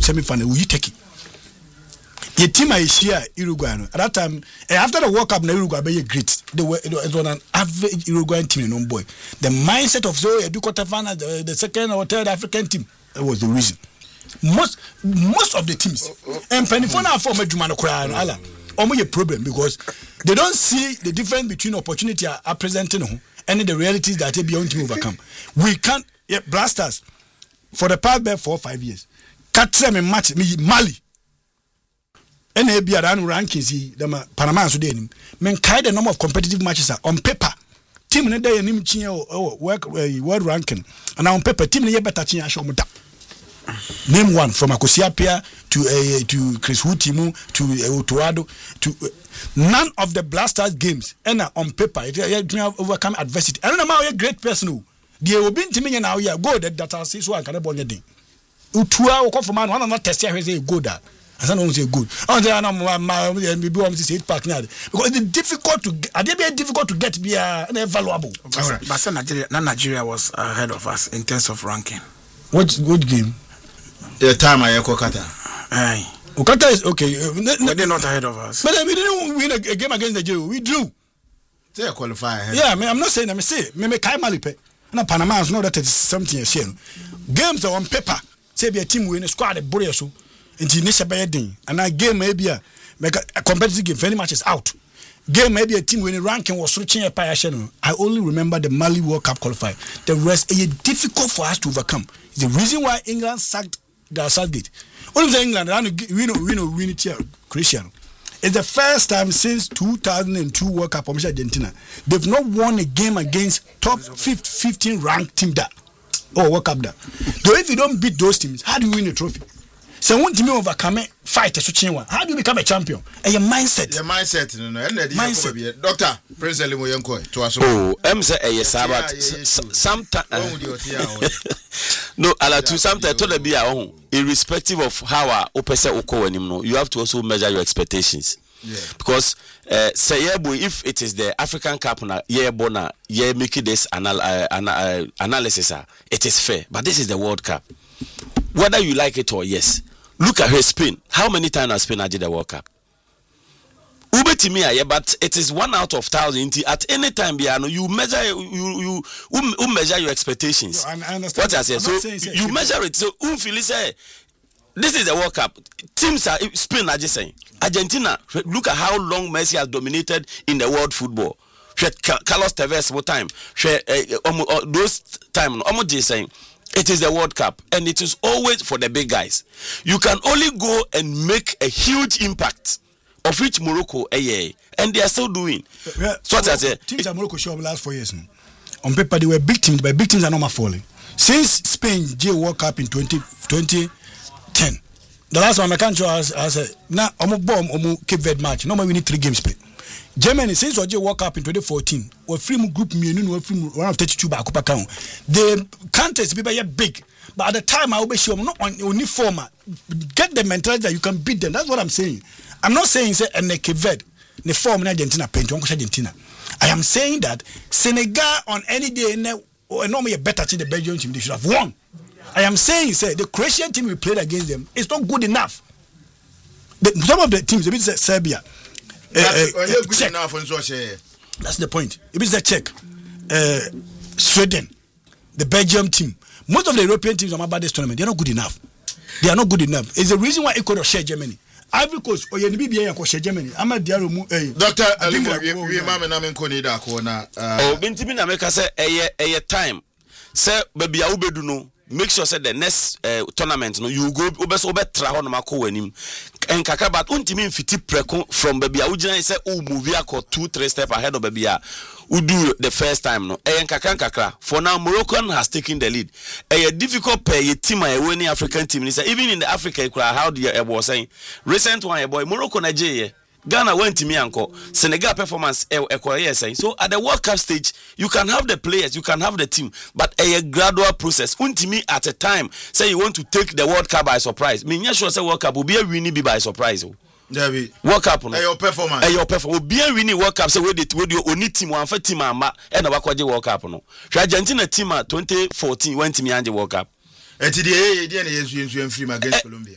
semi-final, we Turkey. The team I share Uruguay. At that time, after the World Cup, Uruguay were great. It was an average Uruguayan team, no boy. The mindset of you do quarterfinal, the second or third African team, that was the reason. Most of the teams, and Penifona for Jumano Koran, Allah, only a problem because they don't see the difference between opportunity are presenting and the realities that they beyond to overcome. We can't blasters for the past 4 or 5 years. Catch them in match Mali. And they be around rankings, the Panama so then. Men the number of competitive matches are on paper. Team in a day and world ranking. And on paper, team in a better chance show. Name one from Akosiapia to Chris Hutimu to Otoado to none of the Blasters games and on paper it overcome adversity. I don't know how a great person. They will be to me now. Yeah, go that I see so I can born a thing. Utua will come from man. One not test here. Say go there. I don't say good. Oh, they are not my say park now because it's difficult to. Are they very difficult to get? Be valuable. But Nigeria was ahead of us in terms of ranking. What game? The time I Okata. Aye. Okata is okay. They're not ahead of us. But we didn't win a game against Nigeria. We drew. They qualify. Yeah, I'm not saying. I'm saying. Me Kai Malipe. Na Panama is not that it's something. Games are on paper. Say be a team win a squad a boy so. Into initial bayading. And a game maybe a competitive game. If any match is out. Game maybe a team winning ranking was switching a passion. I only remember the Mali World Cup qualifier. The rest is difficult for us to overcome. It's the reason why England sacked the Southgate. Only the England win it here, Christian. It's the first time since 2002 World Cup from Argentina. They've not won a game against top 15 ranked team that or World Cup that. Though if you don't beat those teams, how do you win a trophy? So one team overcome fight a switching one. How do you become a champion? And your mindset. Your mindset, mindset. Doctor, Prince Elimoyanko to us. Oh, say a Sabbath. Sometimes. No, Alatu, sometimes to be our own. Irrespective of how our opesa oko anymore, you have to also measure your expectations. Yeah. Because say if it is the African Cup na bona making this analysis, it is fair. But this is the World Cup. Whether you like it or yes. Look at her Spain. How many times has Spain had the World Cup? But it is 1 out of 1,000. At any time, you measure you measure your expectations. No, I understand. What I say. So you measure it. So say this is the World Cup. Teams are Spain are just saying. Argentina. Look at how long Messi has dominated in the world football. Carlos Tevez what time? Those time almost just saying. It is the World Cup, and it is always for the big guys. You can only go and make a huge impact, of which Morocco, and they are still doing. So what I say, teams that Morocco show up last 4 years. On paper, they were big teams, but big teams are not falling. Since Spain J World Cup in 2010, the last one I can't show us now. Cape Verde match. Normally we need 3 games played. Germany since Oje World Cup in 2014 or free group one of 32 back up account. The countries be big, but at the time I will be sure not only former. Get the mentality that you can beat them. That's what I'm saying. I'm not saying say and the Cape Verde, the form in Argentina paint Argentina. I am saying that Senegal on any day normally a better team the Belgian team they should have won. I am saying say the Croatian team we played against them is not good enough. Some of the teams, a bit Serbia. Czech. That's the point. If it's the Czech, Sweden, the Belgium team, most of the European teams on about this tournament, they're not good enough. They are not good enough. It's the reason why Ecuador share Germany. Ivory Coast or Namibia share Germany. I'm a Diaro. Doctor Alimo, we mama na menko da ko na. Bintimi na meka say a time. Say baby a ubedu no. Make sure say the next tournament no you go obeso obetra ho no mako wanim enkaka but untimi mfiti preko from baby a ugina say o move akọ 2-3 step ahead of baby a do the first time no enkaka for now Morocco has taken the lead difficult pay team a winning African team is even in the Africa how the was saying recent one boy Morocco Nigeria Ghana went to me uncle Senegal performance so at the World Cup stage you can have the players you can have the team but a gradual process untimi at a time say you want to take the World Cup by surprise me nya sure say World Cup will be a winning be by surprise David World Cup no your performance will be a winning World Cup say we only team one for team ama e na wakwaje World Cup no Argentina team 2014 went to me anje World Cup and today against Colombia